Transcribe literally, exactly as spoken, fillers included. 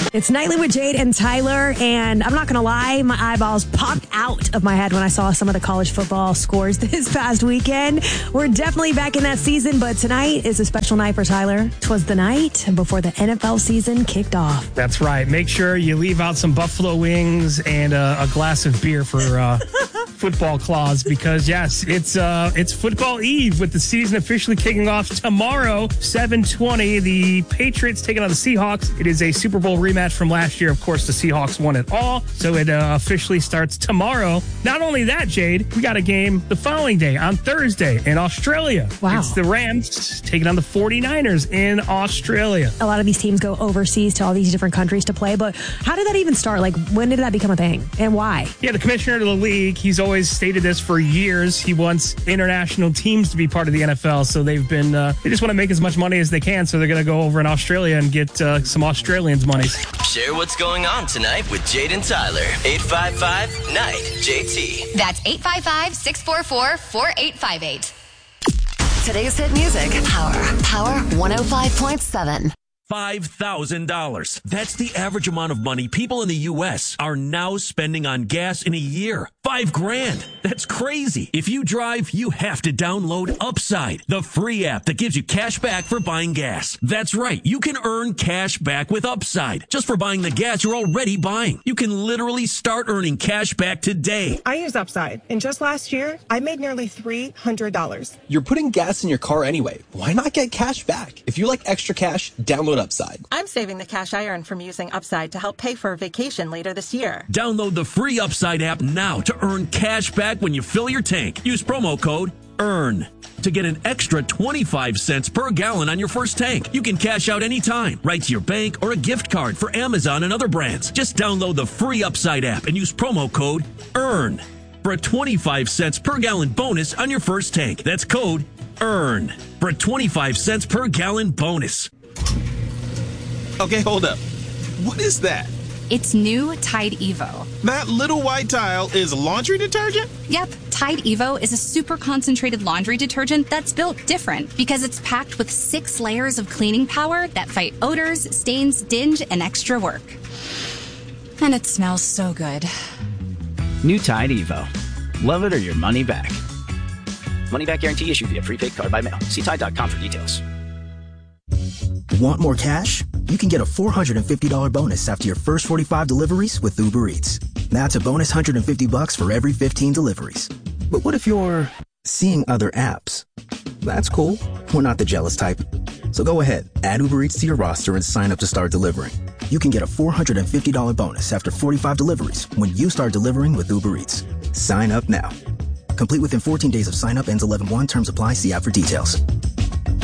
It's Nightly with Jade and Tyler, and I'm not going to lie, my eyeballs popped out of my head when I saw some of the college football scores this past weekend. We're definitely back in that season, but tonight is a special night for Tyler. 'Twas the night before the N F L season kicked off. That's right. Make sure you leave out some buffalo wings and uh, a glass of beer for uh, football claws, because yes, it's uh, it's football eve with the season officially kicking off tomorrow, seven twenty. The Patriots taking on the Seahawks. It is a Super Bowl rematch from last year. Of course, the Seahawks won it all, so it uh, officially starts tomorrow. Not only that, Jade, we got a game the following day on Thursday in Australia. Wow. It's the Rams taking on the forty-niners in Australia. A lot of these teams go overseas to all these different countries to play, but how did that even start? Like, when did that become a thing, and why? Yeah, the commissioner of the league, he's always stated this for years. He wants international teams to be part of the N F L, so they've been, uh, they just want to make as much money as they can, so they're going to go over in Australia and get uh, some Australians' money. Share what's going on tonight with Jade and Tyler. eight five five, N I G H J T. That's eight five five, six four four, four eight five eight. Today's hit music. Power. Power one oh five point seven. five thousand dollars. That's the average amount of money people in the U S are now spending on gas in a year. Five grand. That's crazy. If you drive, you have to download Upside, the free app that gives you cash back for buying gas. That's right. You can earn cash back with Upside just for buying the gas you're already buying. You can literally start earning cash back today. I use Upside, and just last year, I made nearly three hundred dollars. You're putting gas in your car anyway. Why not get cash back? If you like extra cash, download Upside. I'm saving the cash I earn from using Upside to help pay for a vacation later this year. Download the free Upside app now to earn cash back when you fill your tank. Use promo code EARN to get an extra twenty-five cents per gallon on your first tank. You can cash out anytime, right to your bank or a gift card for Amazon and other brands. Just download the free Upside app and use promo code EARN for a twenty-five cents per gallon bonus on your first tank. That's code EARN for a twenty-five cents per gallon bonus. Okay, hold up. What is that? It's new Tide Evo. That little white tile is laundry detergent? Yep, Tide Evo is a super concentrated laundry detergent that's built different because it's packed with six layers of cleaning power that fight odors, stains, dinge, and extra work. And it smells so good. New Tide Evo. Love it or your money back. Money back guarantee issued via prepaid card by mail. See Tide dot com for details. Want more cash? You can get a four hundred fifty dollars bonus after your first forty-five deliveries with Uber Eats. That's a bonus one hundred fifty bucks for every fifteen deliveries. But what if you're seeing other apps? That's cool. We're not the jealous type. So go ahead, add Uber Eats to your roster and sign up to start delivering. You can get a four hundred fifty dollars bonus after forty-five deliveries when you start delivering with Uber Eats. Sign up now. Complete within fourteen days of sign up ends eleven one. Terms apply. See app for details.